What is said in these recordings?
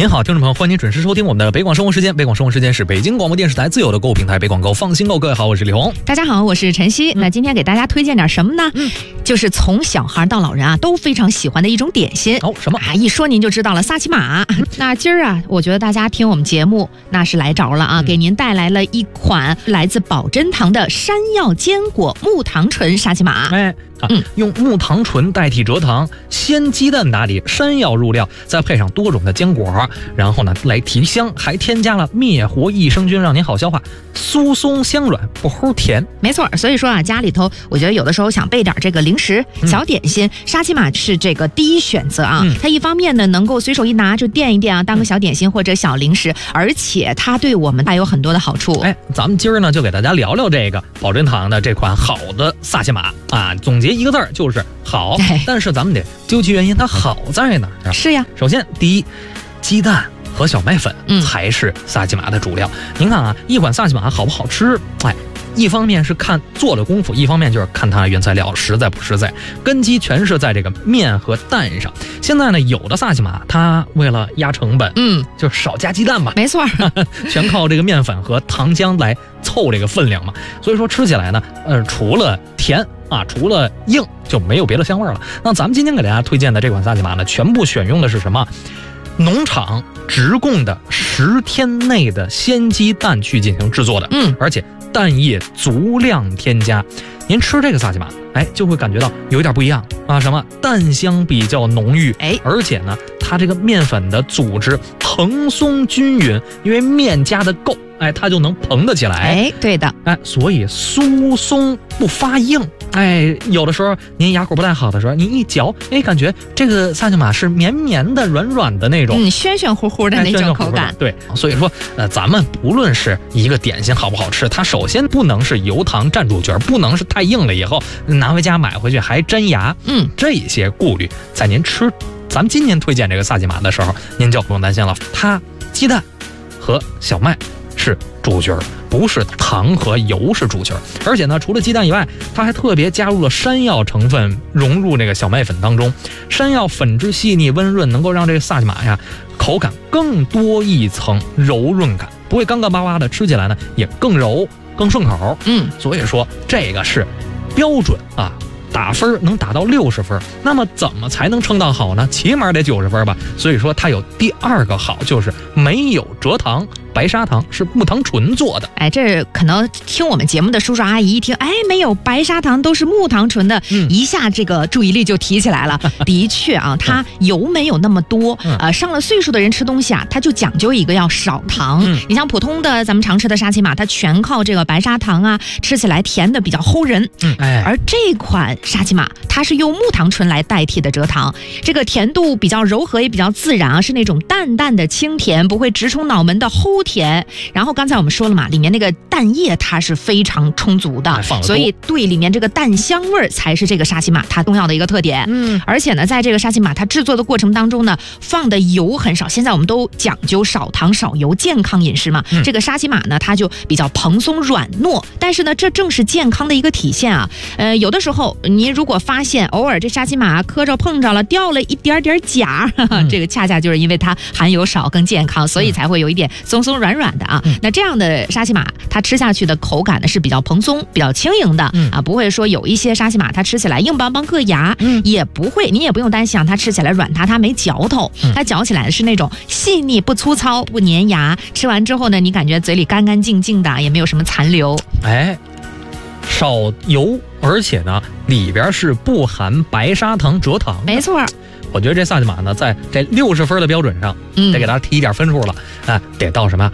您好，听众朋友，欢迎您准时收听我们的北广生活时间。北广生活时间是北京广播电视台自有的购物平台北广购，放心购。各位好，我是李红。 大家好，我是晨曦。那今天给大家推荐点什么呢？就是从小孩到老人啊都非常喜欢的一种点心。 什么啊？一说您就知道了，萨琪玛。那今儿啊，我觉得大家听我们节目那是来着了啊，给您带来了一款来自宝珍堂的山药坚果木糖醇沙琪玛。 用木糖醇代替蔗糖，鲜鸡蛋打底，山药入料，再配上多种的坚果，然后呢来提香，还添加了灭活益生菌，让您好消化，酥松香软，不齁甜。 没错，所以说啊，家里头我觉得有的时候想备点这个零食、小点心，沙琪玛是这个第一选择啊。它一方面呢能够随手一拿就垫一垫啊，当个小点心或者小零食，而且它对我们还有很多的好处。 咱们今儿呢就给大家聊聊这个宝珍堂的这款好的萨琪玛啊，总结一个字儿就是好。但是咱们得究其原因，它好在哪儿啊？ 是呀， 首先第一，鸡蛋和小麦粉才是萨琪玛的主料。您看啊，一款萨琪玛好不好吃，一方面是看做的功夫，一方面就是看它原材料实在不实在，根基全是在这个面和蛋上。现在呢，有的萨琪玛它为了压成本，就是少加鸡蛋吧， 没错， 全靠这个面粉和糖浆来凑这个分量嘛。所以说吃起来呢，除了甜啊，除了硬就没有别的香味了。那咱们今天给大家推荐的这款萨琪玛呢，全部选用的是什么？农场直供的10天内的鲜鸡蛋去进行制作的，而且蛋液足量添加。您吃这个萨琪玛，就会感觉到有一点不一样啊，什么蛋香比较浓郁，而且呢，它这个面粉的组织蓬松均匀，因为面加的够，它就能蓬得起来。 对的， 所以酥松不发硬。有的时候您牙口不太好的时候，您一嚼，感觉这个萨琪玛是绵绵的、软软的那种， 暄暄乎乎的那种口感。 对，所以说，咱们不论是一个点心好不好吃，它首先不能是油糖占主角，不能是太硬了以后拿回家买回去还粘牙。这些顾虑在您吃咱们今天推荐这个萨琪玛的时候，您就不用担心了。它鸡蛋和小麦是主角，不是糖和油是主角。而且呢，除了鸡蛋以外，它还特别加入了山药成分融入那个小麦粉当中。山药粉质细腻温润，能够让这个萨琪玛呀口感更多一层柔润感，不会干干巴巴的，吃起来呢也更柔更顺口。所以说这个是标准啊，打分能打到60分，那么怎么才能称到好呢？起码得90分吧。所以说它有第二个好，就是没有蔗糖、白砂糖，是木糖醇做的。 这可能听我们节目的叔叔阿姨一听，没有白砂糖，都是木糖醇的，一下这个注意力就提起来了。的确啊，它油没有那么多，上了岁数的人吃东西啊，它就讲究一个要少糖。你像普通的咱们常吃的沙琪玛，它全靠这个白砂糖啊，吃起来甜的比较齁人。而这款沙琪玛它是用木糖醇来代替的蔗糖，这个甜度比较柔和，也比较自然啊，是那种淡淡的清甜，不会直冲脑门的齁甜。然后刚才我们说了嘛，里面那个蛋液它是非常充足的，所以对里面这个蛋香味才是这个沙琪玛它重要的一个特点。而且呢，在这个沙琪玛它制作的过程当中呢，放的油很少。现在我们都讲究少糖少油健康饮食嘛，这个沙琪玛呢它就比较蓬松软糯，但是呢这正是健康的一个体现啊。有的时候您如果发现偶尔这沙琪玛磕着碰着了掉了一点点假，这个恰恰就是因为它含油少更健康，所以才会有一点松松软软的啊。那这样的沙琪玛它吃下去的口感呢是比较蓬松比较轻盈的啊，不会说有一些沙琪玛它吃起来硬邦邦硌牙，也不会，你也不用担心它吃起来软塌塌没嚼头，它嚼起来是那种细腻不粗糙不粘牙，吃完之后呢你感觉嘴里干干净净的，也没有什么残留。 少油，而且呢里边是不含白砂糖蔗糖。 没错， 我觉得这萨琪玛呢在这60分的标准上得给大家提一点分数了得到什么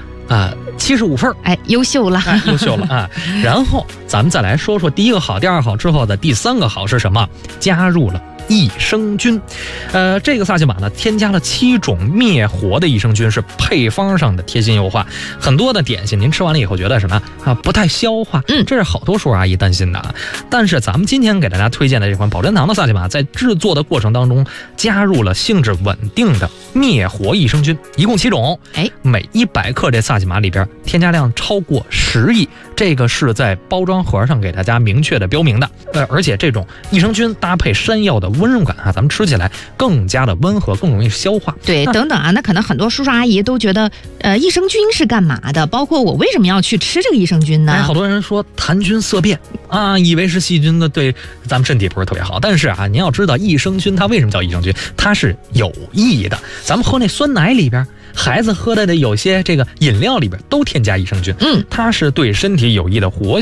75分， 优秀了， 优秀了啊！然后咱们再来说说第一个好、第二个好之后的第3个好是什么？加入了益生菌。这个萨琪玛呢，添加了7种灭活的益生菌，是配方上的贴心优化。很多的点心您吃完了以后觉得什么不太消化，这是好多叔阿姨担心的。但是咱们今天给大家推荐的这款宝珍堂的萨琪玛，在制作的过程当中加入了性质稳定的灭活益生菌，一共7种。每100克这萨琪玛里边添加量超过10亿，这个是在包装盒上给大家明确的标明的。而且这种益生菌搭配山药的温润感啊，咱们吃起来更加的温和，更容易消化。 对，等等啊，那可能很多叔叔阿姨都觉得，益生菌是干嘛的？包括我为什么要去吃这个益生菌呢？ 好多人说痰菌色变啊，以为是细菌的，对咱们身体不是特别好。但是啊，您要知道益生菌它为什么叫益生菌，它是有益的。咱们喝那酸奶里边，孩子喝的有些这个饮料里边都添加益生菌，它是对身体有益的活